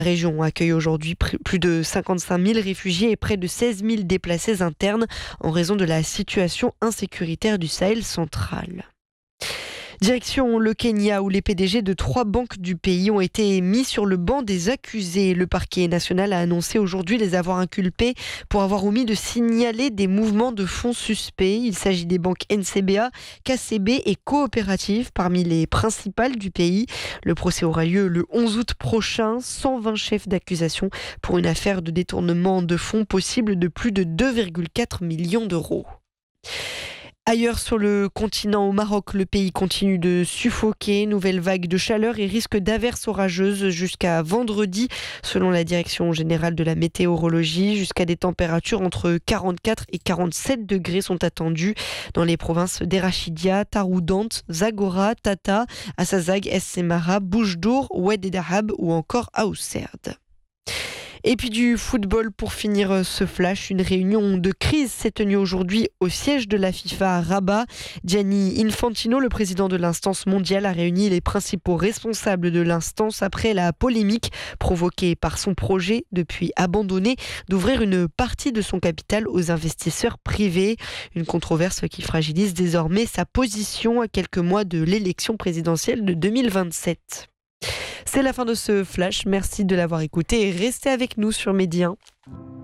La région accueille aujourd'hui plus de 55 000 réfugiés et près de 16 000 déplacés internes en raison de la situation insécuritaire du Sahel central. Direction le Kenya où les PDG de 3 banques du pays ont été mis sur le banc des accusés. Le parquet national a annoncé aujourd'hui les avoir inculpés pour avoir omis de signaler des mouvements de fonds suspects. Il s'agit des banques NCBA, KCB et Coopérative parmi les principales du pays. Le procès aura lieu le 11 août prochain. 120 chefs d'accusation pour une affaire de détournement de fonds possible de plus de 2,4 millions d'euros. Ailleurs sur le continent, au Maroc, le pays continue de suffoquer. Nouvelle vague de chaleur et risque d'averses orageuses jusqu'à vendredi, selon la Direction générale de la météorologie. Jusqu'à des températures entre 44 et 47 degrés sont attendues dans les provinces d'Erachidia, Taroudant, Zagora, Tata, Assazag, Es Semara, Boujdour, Oued et Dahab ou encore Aousserd. Et puis du football pour finir ce flash. Une réunion de crise s'est tenue aujourd'hui au siège de la FIFA à Rabat. Gianni Infantino, le président de l'instance mondiale, a réuni les principaux responsables de l'instance après la polémique provoquée par son projet, depuis abandonné, d'ouvrir une partie de son capital aux investisseurs privés. Une controverse qui fragilise désormais sa position à quelques mois de l'élection présidentielle de 2027. C'est la fin de ce flash. Merci de l'avoir écouté et restez avec nous sur Midi 1.